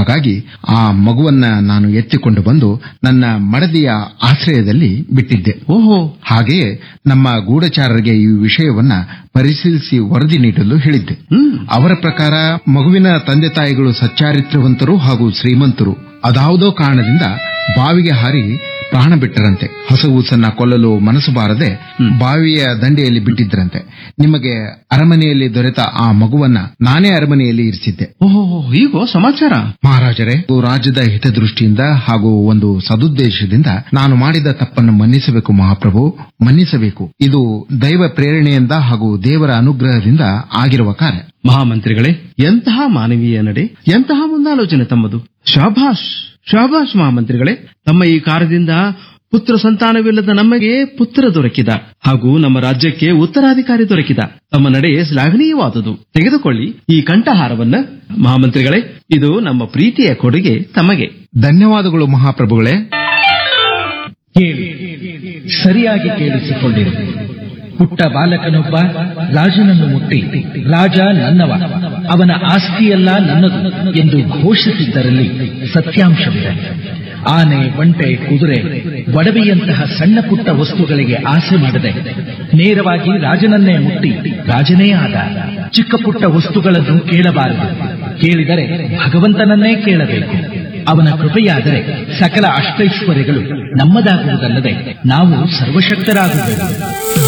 ಹಾಗಾಗಿ ಆ ಮಗುವನ್ನ ನಾನು ಎತ್ತಿಕೊಂಡು ಬಂದು ನನ್ನ ಮಡದಿಯ ಆಶ್ರಯದಲ್ಲಿ ಬಿಟ್ಟಿದ್ದೆ. ಓಹೋ, ಹಾಗೆಯೇ ನಮ್ಮ ಗೂಢಚಾರರಿಗೆ ಈ ವಿಷಯವನ್ನ ಪರಿಶೀಲಿಸಿ ವರದಿ ನೀಡಲು ಹೇಳಿದ್ದೆ. ಅವರ ಪ್ರಕಾರ ಮಗುವಿನ ತಂದೆ ತಾಯಿಗಳು ಸಚ್ಚಾರಿತ್ರವಂತರು ಹಾಗೂ ಶ್ರೀಮಂತರು. ಅದಾವುದೋ ಕಾರಣದಿಂದ ಬಾವಿಗೆ ಹಾರಿ ಪ್ರಾಣ ಬಿಟ್ಟರಂತೆ. ಹಸುಗೂಸನ್ನ ಕೊಲ್ಲಲು ಮನಸ್ಸು ಬಾರದೆ ಬಾವಿಯ ದಂಡೆಯಲ್ಲಿ ಬಿಟ್ಟಿದ್ರಂತೆ. ನಿಮಗೆ ಅರಮನೆಯಲ್ಲಿ ದೊರೆತ ಆ ಮಗುವನ್ನ ನಾನೇ ಅರಮನೆಯಲ್ಲಿ ಇರಿಸಿದ್ದೆ. ಓಹೋ, ಹೀಗೋ ಸಮಾಚಾರ. ಮಹಾರಾಜರೇ, ರಾಜ್ಯದ ಹಿತದೃಷ್ಟಿಯಿಂದ ಹಾಗೂ ಒಂದು ಸದುದ್ದೇಶದಿಂದ ನಾನು ಮಾಡಿದ ತಪ್ಪನ್ನು ಮನ್ನಿಸಬೇಕು ಮಹಾಪ್ರಭು, ಮನ್ನಿಸಬೇಕು. ಇದು ದೈವ ಪ್ರೇರಣೆಯಿಂದ ಹಾಗೂ ದೇವರ ಅನುಗ್ರಹದಿಂದ ಆಗಿರುವ ಕಾರ್ಯ. ಮಹಾಮಂತ್ರಿಗಳೇ, ಎಂತಹ ಮಾನವೀಯ ನಡೆ, ಎಂತಹ ಮುಂದಾಲೋಚನೆ ತಮ್ಮದು. ಶಾಭಾಷ್ ಶಾಭಾಷ್ ಮಹಾಮಂತ್ರಿಗಳೇ. ತಮ್ಮ ಈ ಕಾರ್ಯದಿಂದ ಪುತ್ರ ಸಂತಾನವಿಲ್ಲದ ನಮಗೆ ಪುತ್ರ ದೊರಕಿದ ಹಾಗೂ ನಮ್ಮ ರಾಜ್ಯಕ್ಕೆ ಉತ್ತರಾಧಿಕಾರಿ ದೊರಕಿದ. ತಮ್ಮ ನಡೆ ಶ್ಲಾಘನೀಯವಾದುದು. ತೆಗೆದುಕೊಳ್ಳಿ ಈ ಕಂಠಹಾರವನ್ನ. ಮಹಾಮಂತ್ರಿಗಳೇ, ಇದು ನಮ್ಮ ಪ್ರೀತಿಯ ಕೊಡುಗೆ ತಮಗೆ. ಧನ್ಯವಾದಗಳು ಮಹಾಪ್ರಭುಗಳೇ. ಕೇಳಿ, ಸರಿಯಾಗಿ ಕೇಳಿಸಿಕೊಂಡಿರು. ಪುಟ್ಟ ಬಾಲಕನೊಬ್ಬ ರಾಜನನ್ನು ಮುಟ್ಟಿ, ರಾಜ ನನ್ನವ, ಅವನ ಆಸ್ತಿಯೆಲ್ಲ ನನ್ನದು ಎಂದು ಘೋಷಿಸಿದ್ದರಲ್ಲಿ ಸತ್ಯಾಂಶವಿದೆ. ಆನೆ, ಒಂಟೆ, ಕುದುರೆ, ಒಡವೆಯಂತಹ ಸಣ್ಣ ಪುಟ್ಟ ವಸ್ತುಗಳಿಗೆ ಆಸೆ ಮಾಡದೆ ನೇರವಾಗಿ ರಾಜನನ್ನೇ ಮುಟ್ಟಿ ರಾಜನೇ ಆದ. ಚಿಕ್ಕ ಪುಟ್ಟ ವಸ್ತುಗಳನ್ನು ಕೇಳಬಾರದು. ಕೇಳಿದರೆ ಭಗವಂತನನ್ನೇ ಕೇಳಬೇಕು. ಅವನ ಕೃಪೆಯಾದರೆ ಸಕಲ ಅಷ್ಟೈಶ್ವರ್ಯಗಳು ನಮ್ಮದಾಗುವುದಲ್ಲದೆ ನಾವು ಸರ್ವಶಕ್ತರಾಗುವೆವು.